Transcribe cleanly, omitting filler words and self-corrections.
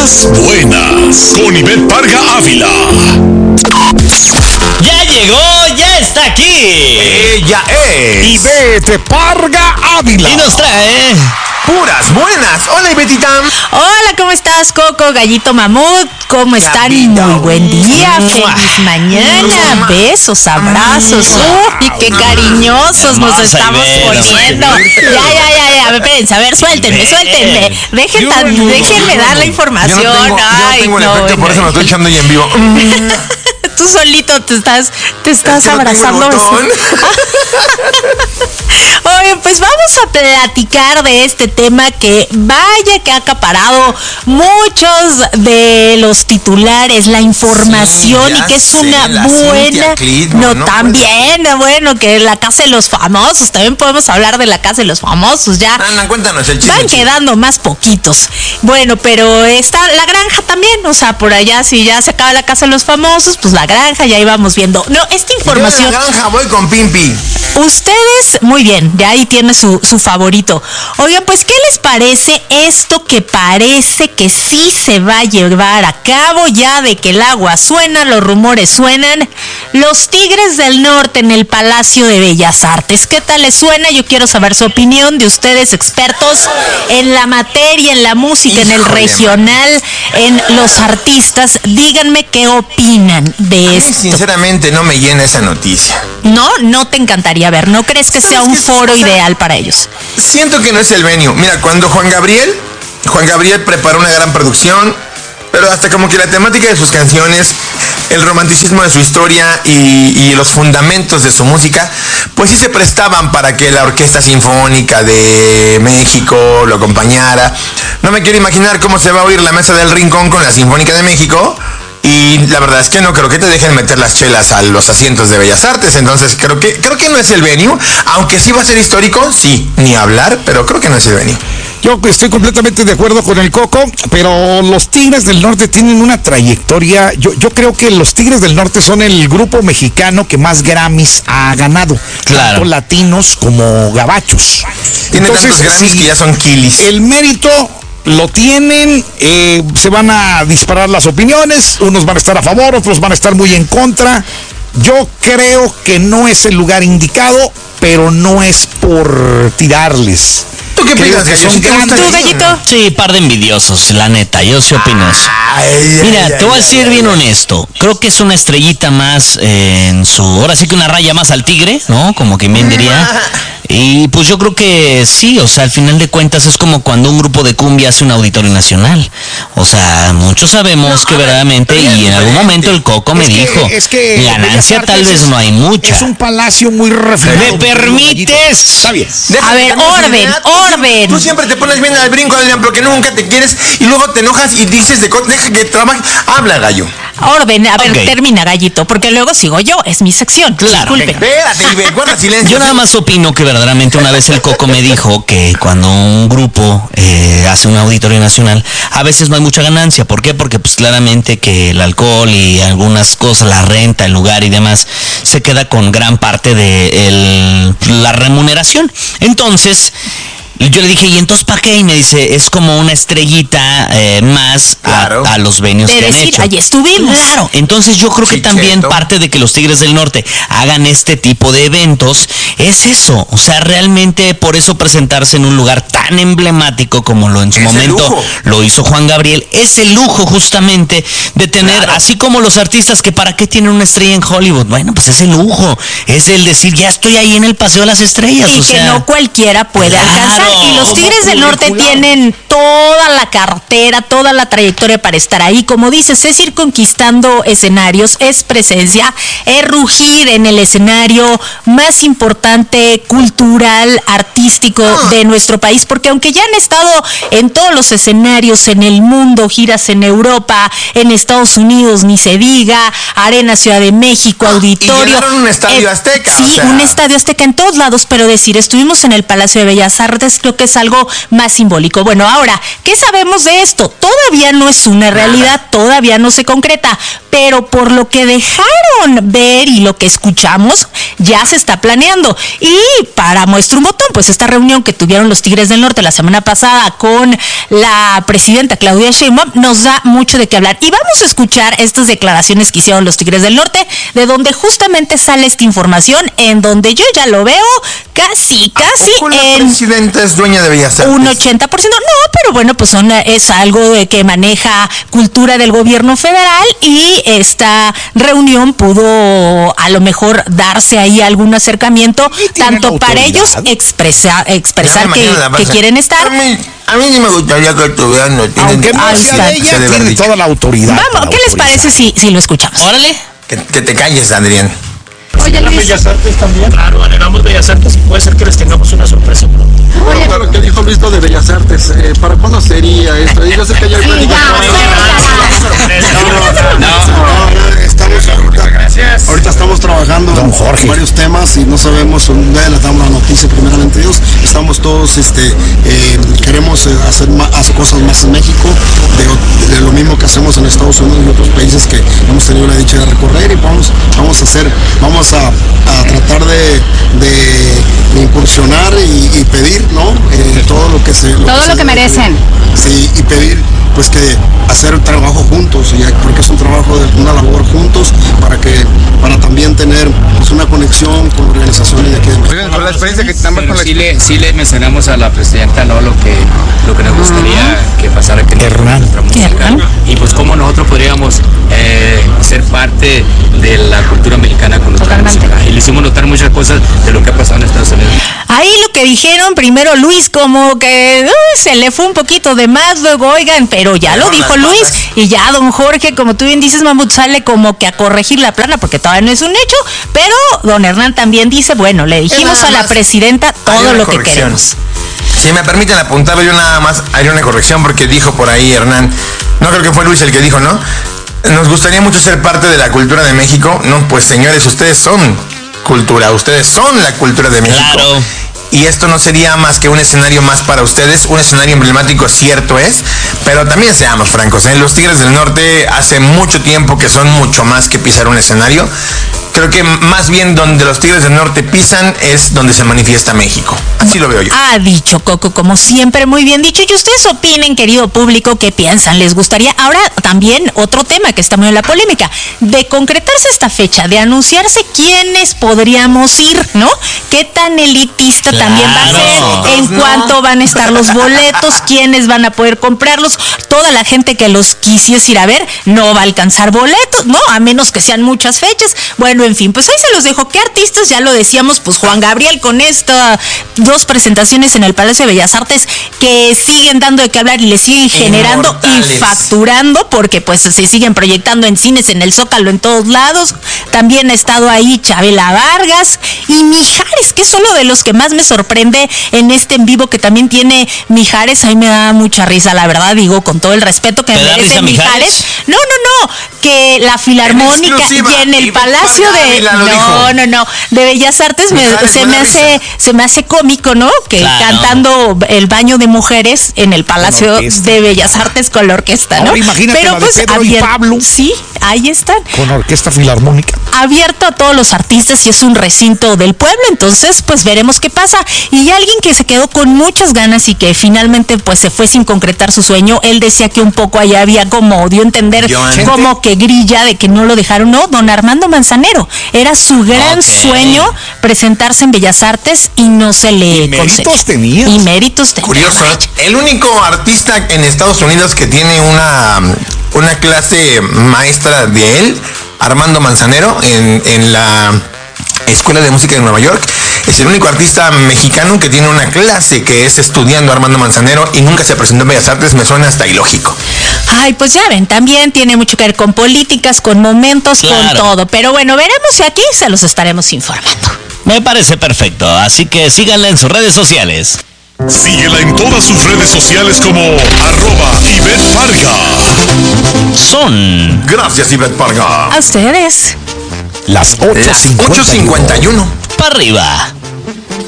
Buenas, con Ivette Parga Ávila. ¡Ya llegó! ¡Ya está aquí! Ella es Ivette Parga Ávila. Y nos trae... puras buenas. Hola, Ivetita. Hola, ¿cómo estás, Coco, Gallito Mamut? ¿Cómo están? Muy buen día, feliz mañana. Besos, abrazos. Uy, qué cariñosos nos estamos poniendo. Ya. Espérense, a ver, suéltenme. Déjenme dar la información. Yo no tengo el efecto, por eso me estoy echando ahí en vivo. Tú solito te estás abrazando. Oye, pues vamos a platicar de este tema que vaya que ha acaparado muchos de los titulares, la información, y que es una buena... También, bueno, que la casa de los famosos, también podemos hablar de la casa de los famosos, ya. Ana, cuéntanos el chisme. Van quedando más poquitos. Bueno, pero está la granja también, o sea, por allá, si ya se acaba la casa de los famosos, pues la granja, ya íbamos viendo. No, esta información... Yo a la granja voy con Pimpi. Ustedes, muy bien, de ahí tiene su favorito. Oigan, pues, ¿qué les parece esto que parece que sí se va a llevar a cabo ya de que el agua suena, los rumores suenan? Los Tigres del Norte en el Palacio de Bellas Artes. ¿Qué tal les suena? Yo quiero saber su opinión de ustedes, expertos en la materia, en la música, en el regional, en los artistas. Díganme qué opinan de esto. Sinceramente, no me llena esa noticia. No te encantaría ver. ¿No crees que sea un foro ideal para ellos? Siento que no es el venue. Mira, cuando Juan Gabriel preparó una gran producción, pero hasta como que la temática de sus canciones, el romanticismo de su historia y los fundamentos de su música, pues sí se prestaban para que la Orquesta Sinfónica de México lo acompañara. No me quiero imaginar cómo se va a oír la Mesa del Rincón con la Sinfónica de México. Y la verdad es que no creo que te dejen meter las chelas a los asientos de Bellas Artes. Entonces creo que no es el venue. Aunque sí va a ser histórico, sí, ni hablar, pero creo que no es el venue. Yo estoy completamente de acuerdo con el Coco, pero los Tigres del Norte tienen una trayectoria. Yo creo que los Tigres del Norte son el grupo mexicano que más Grammys ha ganado. Claro. Tanto latinos como gabachos. Tiene tantos Grammys que ya son kilis. El mérito lo tienen, se van a disparar las opiniones, unos van a estar a favor, otros van a estar muy en contra. Yo creo que no es el lugar indicado, pero no es por tirarles. ¿Tú qué piensas, Gallo? ¿Tú, Gallito? Sí, par de envidiosos, la neta, yo sí opino eso. Mira, te voy a decir bien honesto, creo que es una estrellita más ahora sí que una raya más al tigre, ¿no? Como que bien diría. Y pues yo creo que sí, o sea, al final de cuentas es como cuando un grupo de cumbia hace un auditorio nacional. O sea, muchos sabemos que verdaderamente, y en algún momento el Coco me dijo, ganancia tal vez no hay mucha. Es un palacio muy refinado. ¿Me permites? Está bien. A ver, orden. Tú siempre te pones bien al brinco, Adrián, porque nunca te quieres y luego te enojas y dices deja que trabaje. Habla, Gallo. Orden, a ver, Ok. termina, Gallito, porque luego sigo yo, es mi sección. Claro. Disculpen. Espérate, Ivette, guarda silencio. Yo nada más opino que verdaderamente una vez el Coco me dijo que cuando un grupo hace un auditorio nacional, a veces no hay mucha ganancia. ¿Por qué? Porque pues claramente que el alcohol y algunas cosas, la renta, el lugar y demás, se queda con gran parte de la remuneración. Entonces... yo le dije, ¿y entonces para qué? Y me dice, es como una estrellita más Claro. a los venues De que han decir, hecho. allí estuvimos. Claro, entonces yo creo que Chicheto. también parte de que los Tigres del Norte hagan este tipo de eventos es eso. O sea, realmente por eso presentarse en un lugar tan emblemático como lo en su Es el momento lujo. lo hizo Juan Gabriel, es el lujo justamente de tener, Claro. así como los artistas que para qué tienen una estrella en Hollywood. Bueno, pues es el lujo, es el decir, ya estoy ahí en el Paseo de las Estrellas. Y o que sea, no cualquiera puede claro. alcanzar. Y los Tigres del Norte curricular. tienen toda la cartera, toda la trayectoria para estar ahí. Como dices, es ir conquistando escenarios, es presencia, es rugir en el escenario más importante, cultural, artístico de nuestro país. Porque aunque ya han estado en todos los escenarios en el mundo, giras en Europa, en Estados Unidos, ni se diga, Arena Ciudad de México, Auditorio. Y llenaron un estadio Azteca, Sí, o sea. un estadio Azteca en todos lados, pero decir, estuvimos en el Palacio de Bellas Artes, creo que es algo más simbólico. Bueno, ahora, ¿qué sabemos de esto? todavía no es una realidad, todavía no se concreta, pero por lo que dejaron ver y lo que escuchamos, ya se está planeando. Y para muestra un botón, pues esta reunión que tuvieron los Tigres del Norte la semana pasada con la presidenta Claudia Sheinbaum nos da mucho de qué hablar. Y vamos a escuchar estas declaraciones que hicieron los Tigres del Norte, de donde justamente sale esta información, en donde yo ya lo veo casi la presidenta es dueña de Bellas Artes? Un 80%, no, pero bueno, pues es algo de que maneja cultura del gobierno federal, y esta reunión pudo a lo mejor darse ahí algún acercamiento, tanto para ellos expresar que quieren estar. A mí sí me gustaría que estuvieran, no tienen. Aunque no sea de ella, tiene toda la autoridad. Vamos, ¿qué les parece si lo escuchamos? Órale. Que te calles, Adrián. Oye, Luis. ¿Bellas Artes también? Claro, anhelamos Bellas Artes y puede ser que les tengamos una sorpresa pronto. Oye, lo que dijo Luis de Bellas Artes, ¿para cuándo sería esto? Yo sé que ya hay pláticas. Ahorita estamos trabajando en varios temas y no sabemos dónde les damos la noticia, primeramente Dios. Estamos todos, queremos hacer cosas más en México, de lo mismo que hacemos en Estados Unidos y otros países que hemos tenido la dicha de recorrer, y vamos a tratar de incursionar y pedir, ¿no? Todo lo que merecen. Sí, y pedir pues que hacer el trabajo juntos, porque es un trabajo de una labor juntos, para también tener pues, una conexión con organizaciones de aquí de México. Con la experiencia que estamos con sí le mencionamos a la presidenta, ¿no? Lo que nos gustaría que pasara aquí en nuestra música, y pues cómo nosotros podríamos ser parte de la cultura mexicana con nuestra música, y le hicimos notar muchas cosas de lo que ha pasado en Estados Unidos. Ahí lo que dijeron primero Luis, como que se le fue un poquito de más, luego oigan, pero ya lo dijo Luis, y ya don Jorge, como tú bien dices, Mamut, sale como que a corregir la plana, porque todavía no es un hecho, pero don Hernán también dice, bueno, le dijimos a la presidenta todo lo que queremos. Si me permiten apuntarlo, yo nada más haría una corrección, porque dijo por ahí Hernán, no creo que fue Luis el que dijo, ¿no? Nos gustaría mucho ser parte de la cultura de México. No, pues señores, ustedes son cultura, ustedes son la cultura de México. Claro. Y esto no sería más que un escenario más para ustedes, un escenario emblemático, cierto es, pero también seamos francos, los Tigres del Norte hace mucho tiempo que son mucho más que pisar un escenario. Creo que más bien donde los Tigres del Norte pisan es donde se manifiesta México. Así lo veo yo. Ha dicho Coco, como siempre, muy bien dicho. Y ustedes opinen, querido público, ¿qué piensan? ¿Les gustaría? Ahora también otro tema que está muy en la polémica, de concretarse esta fecha, de anunciarse quiénes podríamos ir, ¿no? ¿Qué tan elitista también va a ser? ¿En cuánto van a estar los boletos? ¿Quiénes van a poder comprarlos? Toda la gente que los quisiese ir a ver no va a alcanzar boletos, ¿no? A menos que sean muchas fechas. Bueno, en fin, pues ahí se los dejo. ¿Qué artistas? Ya lo decíamos, pues Juan Gabriel con estas 2 presentaciones en el Palacio de Bellas Artes que siguen dando de qué hablar y le siguen generando y facturando, porque pues se siguen proyectando en cines, en el Zócalo, en todos lados. También ha estado ahí Chabela Vargas y Mijares, que es uno de los que más me sorprende en este en vivo que también tiene Mijares. A mí me da mucha risa, la verdad, digo, con todo el respeto que merece Mijares. No, que la Filarmónica y en el Palacio de Bellas Artes se me hace cómico, ¿no? Que cantando el baño de mujeres en el Palacio de Bellas Artes con la orquesta, ¿no? Ahora imagínate. Pero pues Pedro y Pablo. Sí, ahí están. Con orquesta filarmónica. Abierto a todos los artistas y es un recinto del pueblo, entonces pues veremos qué pasa. Y alguien que se quedó con muchas ganas y que finalmente pues se fue sin concretar su sueño, él decía que un poco allá había como, dio a entender como que grilla de que no lo dejaron, no, don Armando Manzanero. Era su gran sueño presentarse en Bellas Artes y no se le concedió. Y méritos tenía. Curioso, el único artista en Estados Unidos que tiene una clase maestra de él, Armando Manzanero, en la Escuela de Música de Nueva York, es el único artista mexicano que tiene una clase que es estudiando Armando Manzanero y nunca se presentó en Bellas Artes. Me suena hasta ilógico. Ay, pues ya ven, también tiene mucho que ver con políticas, con momentos, con todo. Pero bueno, veremos y aquí se los estaremos informando. Me parece perfecto, así que síganla en sus redes sociales. Síguela en todas sus redes sociales como @Ivette Parga. Son. Gracias, Ivette Parga. A ustedes. Las 8:51. Las 8:51. Para arriba.